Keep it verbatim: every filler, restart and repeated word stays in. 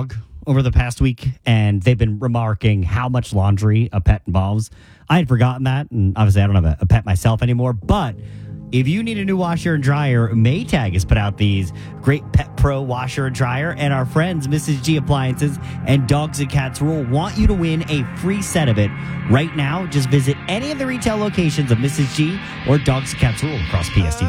dog over the past week, and they've been remarking how much laundry a pet involves. I had forgotten that, and obviously I don't have a, a pet myself anymore, but if you need a new washer and dryer, Maytag has put out these great Pet Pro washer and dryer, and our friends Missus G Appliances and Dogs and Cats Rule want you to win a free set of it right now. Just visit any of the retail locations of Missus G or Dogs and Cats Rule across P S T